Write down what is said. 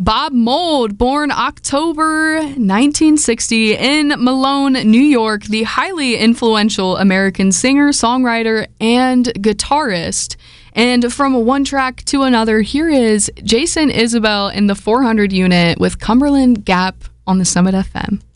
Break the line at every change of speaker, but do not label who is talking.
Bob Mould, born October 1960 in Malone, New York, the highly influential American singer, songwriter, and guitarist. And from one track to another, here is Jason Isbell in the 400 unit with Cumberland Gap on the Summit FM.